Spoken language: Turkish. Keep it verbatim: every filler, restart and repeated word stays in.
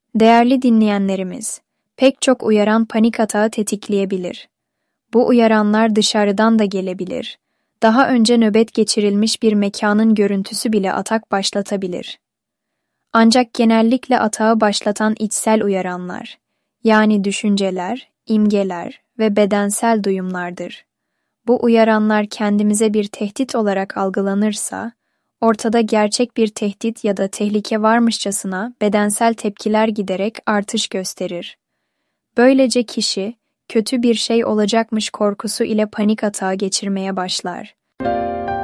Değerli dinleyenlerimiz, pek çok uyaran panik atağı tetikleyebilir. Bu uyaranlar dışarıdan da gelebilir. Daha önce nöbet geçirilmiş bir mekanın görüntüsü bile atak başlatabilir. Ancak genellikle atağı başlatan içsel uyaranlar, yani düşünceler, imgeler ve bedensel duyumlardır. Bu uyaranlar kendimize bir tehdit olarak algılanırsa, ortada gerçek bir tehdit ya da tehlike varmışçasına bedensel tepkiler giderek artış gösterir. Böylece kişi, kötü bir şey olacakmış korkusu ile panik atağı geçirmeye başlar.